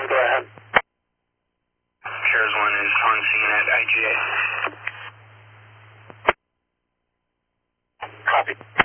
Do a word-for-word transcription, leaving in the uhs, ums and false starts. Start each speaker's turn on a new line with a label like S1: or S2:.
S1: one, go ahead.
S2: Shares one is on scene at I G A.
S1: Copy.